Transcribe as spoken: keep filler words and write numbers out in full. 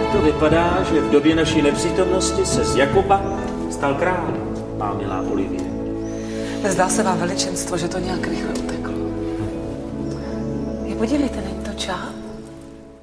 to vypadá, že v době naší nepřítomnosti se z Jakuba stal král, má milá Olivie. Nezdá se vám, veličenstvo, že to nějak rychle uteklo? Je, podívejte, není to čáp?